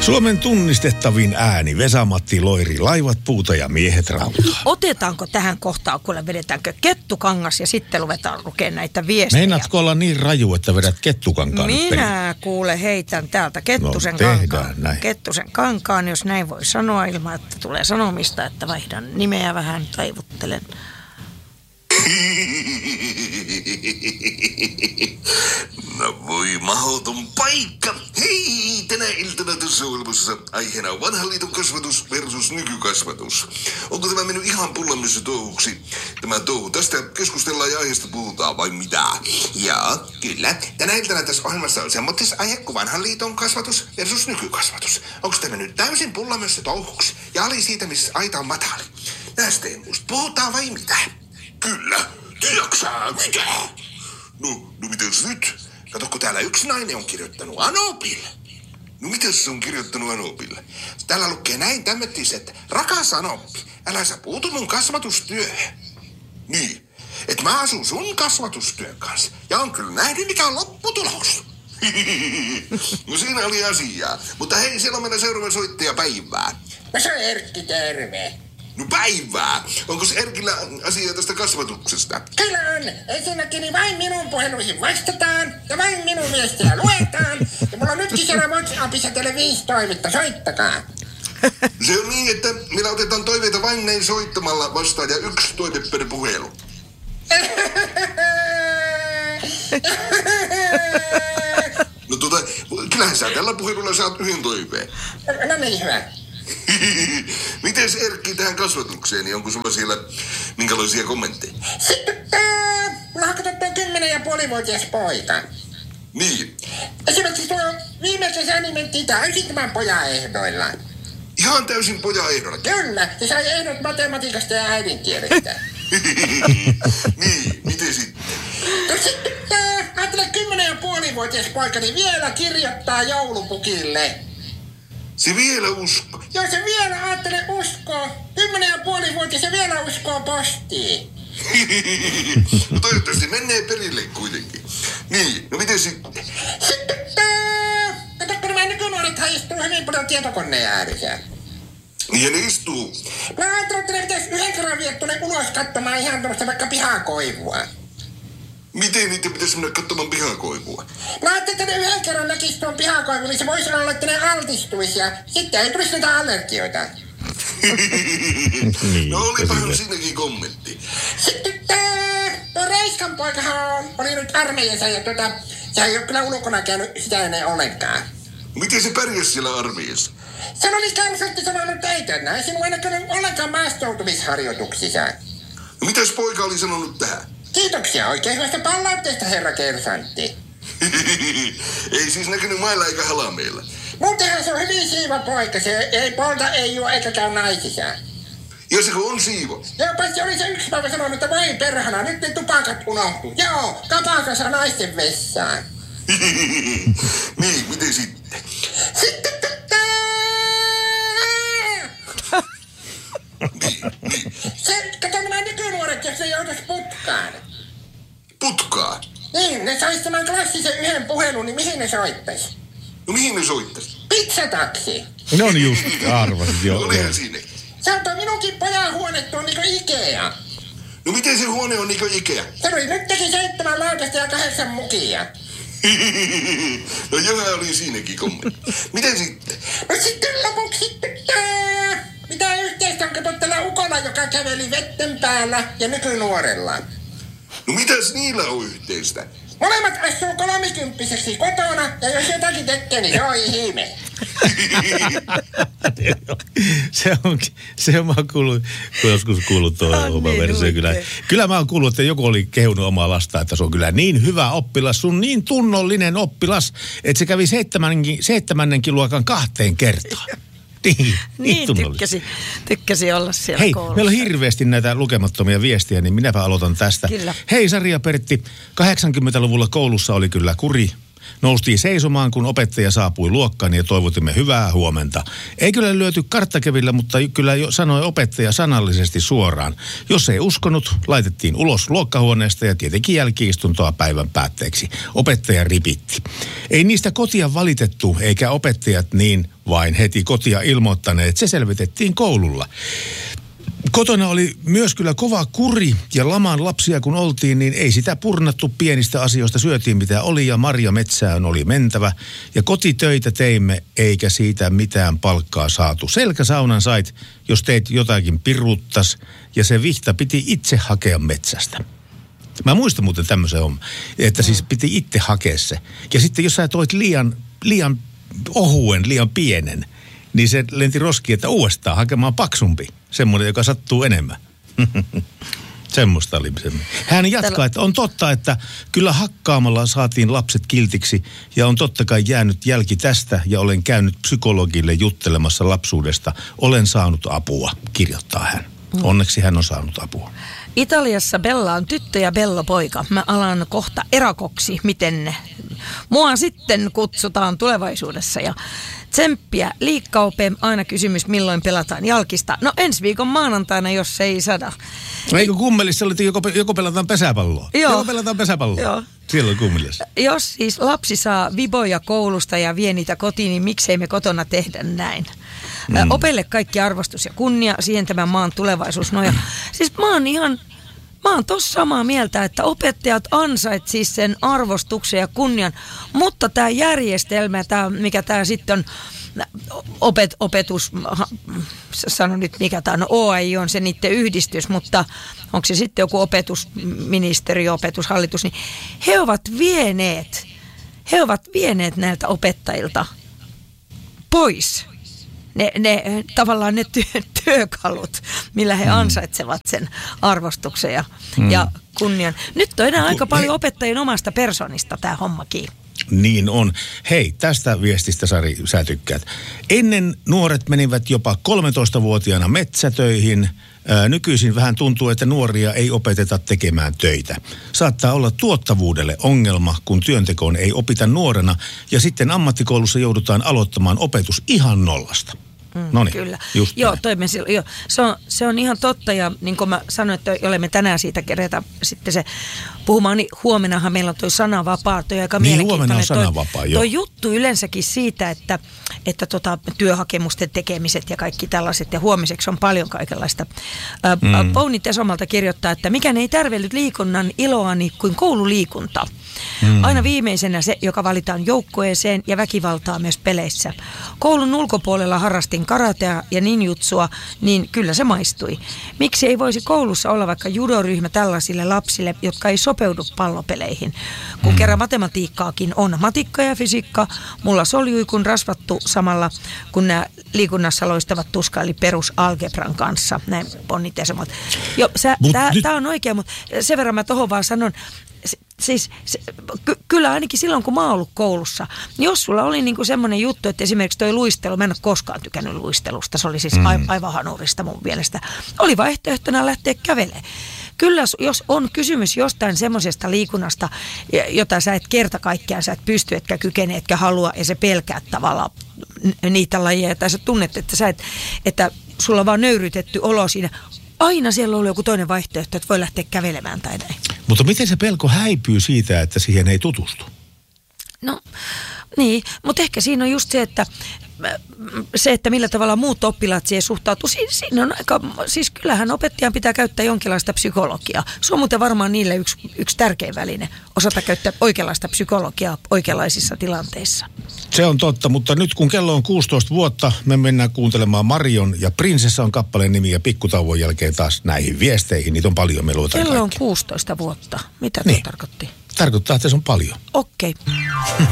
Suomen tunnistettavin ääni, Vesa-Matti Loiri, laivat puuta ja miehet rautaa. Otetaanko tähän kohtaan, kuule vedetäänkö kettukangas ja sitten ruvetaan lukemaan näitä viestejä? Meinaatko olla niin raju, että vedät kettukankaan? Minä kuule heitän täältä Kettusen kankaan. Kettusen kankaan, jos näin voi sanoa ilman, että tulee sanomista, että vaihdan nimeä vähän, taivuttelen. No voi mahdoton paikka. Hei, tänä iltana tässä ohjelmassa aiheena on vanhan liiton kasvatus versus nykykasvatus. Onko tämä mennyt ihan pullamissa touhuksi? Tämä touhu. Tästä keskustellaan ja aiheesta puhutaan vai mitä? Ja kyllä, tänä iltana tässä ohjelmassa on semmoittis aihe kuin vanhan liiton kasvatus versus nykykasvatus. Onko tämä nyt täysin pullamissa touhuksi? Ja ali siitä, missä aita on matali. Näistä muista puhutaan vai mitä? Kyllä. Tiedäksää mitä? No mitäs nyt? Kato, kun täällä yksi nainen on kirjoittanut Anopille. No mitäs se on kirjoittanut Anopille? Täällä lukee näin tämmöttis, että rakas Anoppi, älä sä puutu mun kasvatustyöhön. Niin, että mä asun sun kasvatustyön kanssa. Ja on kyllä nähnyt, mikä on lopputulos. No siinä oli asiaa. Mutta hei, siellä on meidän seuraava soittaja Päivää. No se on Erkki, terve. No Päivää! Onko se Erkillä asiaa tästä kasvatuksesta? Kyllä on. Ensinnäkin vain minun puheluihin vastataan ja vain minun viestiä luetaan. Ja mulla on nytkin siellä WhatsAppissa teille 5 toivetta. Soittakaa. Se on niin, että meillä otetaan toiveita vain näin soittamalla vastaan ja 1 toive per puhelu. No kyllähän sä tällä puhelulla saat 1 toiveen. No niin, hyvä. Mites Erkki tähän kasvatukseen, niin onko sulla siellä minkälaisia kommentteja? Sitten mulla on katsottu 10,5-vuotias poika. Niin. Esimerkiksi tuo viime kesänä mentiin täysin tämän pojan ehdoilla. Ihan täysin pojan ehdoilla? Kyllä, se sai ehdot matematiikasta ja äidinkielestä. Niin, miten sitten? No sitten ajattele 10,5-vuotias poika, niin vielä kirjoittaa joulupukille. Se vielä uskoo. Joo, se vielä ajattelee uskoo. 10,5-vuotias se vielä uskoo postiin. No toivottavasti menee perille kuitenkin. Niin, no miten sitten? Sitten kato, kun nämä nykynuorethan istuu hyvin paljon tietokoneen ääressä. Niin ja ne istuu. Mä ajattelin, että ne pitäisi 1 kerran viedä tuonne ulos katsomaan ihan tuosta vaikka pihakoivua. Miten niitä pitäisi mennä katsomaan pihakoivua? Mä ajattelin, että ne 1 kerran näkisi tuon pihakoivun, niin se voisi olla, että ne altistuisi ja sitten ei tulisi niitä allergioita. Niin, no olipahan siinäkin kommentti. Sitten tuo Reiskan poikahan oli nyt armeijassa ja se ei ole kyllä ulkona käynyt sitä ennen ollenkaan. Miten se pärjäsi siellä armeijassa? Se oli kärsätti sanonut, että ei tänään sinun ei näkynyt ollenkaan maastoutumisharjoituksissa. No mitäs poika oli sanonut tähän? Kiitoksia oikein hyvästä palautteesta, herra kersantti. Ei siis näkynyt mailla eikä halameilla. Muutenhan se on hyvin siiva poika. Se ei polta, ei juo eikä käy naisissa. Ja se on siivo. Joo, paitsi oli se 1 päivä sanonut, että voi perhana, nyt ne tupakat unohtuu. Joo, kapakansa naisten vessaan. Niin, miten sitten? Sitten niin. Se, kato nämä nykynuoret, jos ne joutuisi putkaan. Putkaan? Niin, ne sais tämän klassisen 1 puhelun, niin mihin ne soittaisi? No mihin ne soittaisi? Pizzataksi. No on just arvasit, joo. Olihan siinäkin. Se on tuo minunkin pojan huone, tuo niinku Ikea. No miten se huone on niinku Ikea? Se oli nyt teki 7 lautasta ja 8 mukia. No joka oli siinäkin kommentti. Miten sitten? No sitten lopuksi mitä yhteistä on kato tällä ukolla, joka käveli vetten päällä ja nykynuorella? No mitäs niillä on yhteistä? Molemmat asuu 30-vuotiaaksi kotona ja jos jotakin tekee, niin se on ihme. Se on mä kuullut, kun joskus kuullut tuo oma versio. Kyllä mä oon kuullut, että joku oli kehunut omaa lasta, että se on kyllä niin hyvä oppilas, sun niin tunnollinen oppilas, että se kävi 7. luokan 2 kertaan. Niin tykkäsi olla siellä koulussa. Hei, meillä on hirveästi näitä lukemattomia viestiä, niin minäpä aloitan tästä. Kyllä. Hei Sari ja Pertti, 80-luvulla koulussa oli kyllä kuri. Noustiin seisomaan, kun opettaja saapui luokkaan ja toivotimme hyvää huomenta. Ei kyllä lyöty karttakevillä, mutta kyllä jo sanoi opettaja sanallisesti suoraan. Jos ei uskonut, laitettiin ulos luokkahuoneesta ja tietenkin jälki-istuntoa päivän päätteeksi. Opettaja ripitti. Ei niistä kotia valitettu, eikä opettajat niin vain heti kotia ilmoittaneet. Se selvitettiin koululla. Kotona oli myös kyllä kova kuri ja laman lapsia kun oltiin, niin ei sitä purnattu pienistä asioista. Syötiin mitä oli ja marjametsään oli mentävä. Ja kotitöitä teimme eikä siitä mitään palkkaa saatu. Selkäsaunan sait, jos teit jotakin piruttas ja se vihta piti itse hakea metsästä. Mä muistan muuten tämmöisen homman, että siis piti itse hakea se. Ja sitten jos sä toit liian ohuen, liian pienen, niin se lenti roskiin, että uudestaan hakemaan paksumpi. Semmoinen, joka sattuu enemmän. Semmoista oli semmoinen. Hän jatkaa, että on totta, että kyllä hakkaamalla saatiin lapset kiltiksi ja on totta kai jäänyt jälki tästä ja olen käynyt psykologille juttelemassa lapsuudesta. Olen saanut apua, kirjoittaa hän. Onneksi hän on saanut apua. Italiassa Bella on tyttö ja Bello poika. Mä alan kohta erakoksi, miten mua sitten kutsutaan tulevaisuudessa. Ja tsemppiä liikkaopeen aina kysymys, milloin pelataan jalkista. No ensi viikon maanantaina, jos ei sada. Eikö kummelissa oli, joko pelataan pesäpalloa? Joo. Joko pelataan pesäpalloa? Joo. Siellä on kummelissa. Jos siis lapsi saa viboja koulusta ja vie niitä kotiin, niin miksei me kotona tehdä näin? Opelle kaikki arvostus ja kunnia, siihen tämän maan tulevaisuus noja. Siis mä oon tossa samaa mieltä, että opettajat ansait siis sen arvostuksen ja kunnian, mutta tämä järjestelmä, mikä tämä sitten on, opetus, sano nyt mikä tämä on, OAI on se niiden yhdistys, mutta onko se sitten joku opetusministeriö, opetushallitus, niin he ovat vieneet näiltä opettajilta pois tavallaan ne työkalut, millä he ansaitsevat sen arvostuksen ja kunnian. Nyt on enää aika paljon opettajien omasta persoonista tämä hommakin. Niin on. Hei, tästä viestistä Sari, sä tykkäät. Ennen nuoret menivät jopa 13-vuotiaana metsätöihin. Nykyisin vähän tuntuu, että nuoria ei opeteta tekemään töitä. Saattaa olla tuottavuudelle ongelma, kun työntekoon ei opita nuorena ja sitten ammattikoulussa joudutaan aloittamaan opetus ihan nollasta. Noniin, kyllä. Joo, se on ihan totta ja niin kuin mä sanoin, että olemme tänään siitä kerätä sitten se puhumaan, niin huomennahan meillä on toi sananvapaa, toi aika mielenkiintoinen. Huomenna on sananvapaa, joo. Toi juttu yleensäkin siitä, että työhakemusten tekemiset ja kaikki tällaiset ja huomiseksi on paljon kaikenlaista. Pouni Tesomalta kirjoittaa, että mikään ei tärvellyt liikunnan iloani kuin koululiikunta. Aina viimeisenä se, joka valitaan joukkueeseen ja väkivaltaa myös peleissä. Koulun ulkopuolella harrastin karatea ja ninjutsua, niin kyllä se maistui. Miksi ei voisi koulussa olla vaikka judoryhmä tällaisille lapsille, jotka ei sopeudu pallopeleihin? Kun kerran matematiikkaakin on matikka ja fysiikka, mulla soljui kun rasvattu samalla, kun nämä liikunnassa loistavat tuskaili perusalgebran kanssa. Näin Ponni Tesomat. Tämä on oikein, mutta sen verran mä tohon vaan sanon, siis kyllä ainakin silloin, kun mä oon ollut koulussa, niin jos sulla oli niinku semmoinen juttu, että esimerkiksi toi luistelu, mä en ole koskaan tykännyt luistelusta, se oli siis aivan hanurista mun mielestä, oli vaihtoehtona lähteä kävelemään. Kyllä, jos on kysymys jostain semmoisesta liikunnasta, jota sä et kerta kaikkiaan, sä et pysty, etkä kykene, etkä halua, ja sä pelkäät tavallaan niitä lajeja, tai sä tunnet, että sulla on vaan nöyrytetty olo siinä. Aina siellä on joku toinen vaihtoehto, että voi lähteä kävelemään tai näin. Mutta miten se pelko häipyy siitä, että siihen ei tutustu? No, niin, mutta ehkä siinä on just se, että millä tavalla muut oppilaat siihen suhtautuu. Siinä on aika, siis kyllähän opettajan pitää käyttää jonkinlaista psykologiaa. Se on muuten varmaan niille yksi tärkein väline, osata käyttää oikeanlaista psykologiaa oikeanlaisissa tilanteissa. Se on totta, mutta nyt kun kello on 16 vuotta, me mennään kuuntelemaan Marion ja Prinsessa on kappaleen nimi ja pikkutauon jälkeen taas näihin viesteihin. Niitä on paljon, me luotaan kello kaikki. on 16 vuotta. Mitä tuo tarkoitti? Tarkoittaa, että se on paljon. Okei.